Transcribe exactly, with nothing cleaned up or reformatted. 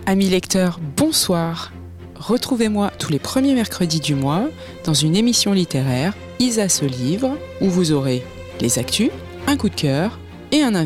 Amis lecteurs, bonsoir. Retrouvez-moi tous les premiers mercredis du mois dans une émission littéraire Isa se livre où vous aurez les actus, un coup de cœur et un invité.